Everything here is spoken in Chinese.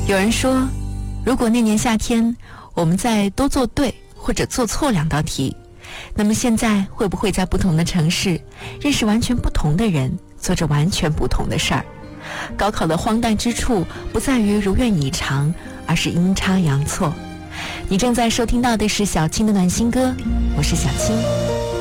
有人说，如果那年夏天我们再多做对或者做错2道题，那么现在会不会在不同的城市认识完全不同的人，做着完全不同的事儿？高考的荒诞之处不在于如愿以偿，而是阴差阳错。你正在收听到的是小青的暖心歌，我是小青。